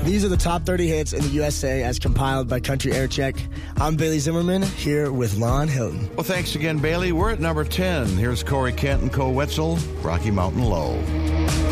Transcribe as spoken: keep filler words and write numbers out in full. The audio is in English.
These are the top thirty hits in the U S A as compiled by Country Air Check. I'm Bailey Zimmerman here with Lon Hilton. Well, thanks again, Bailey. We're at number ten. Here's Corey Kent and Cole Wetzel, Rocky Mountain Low.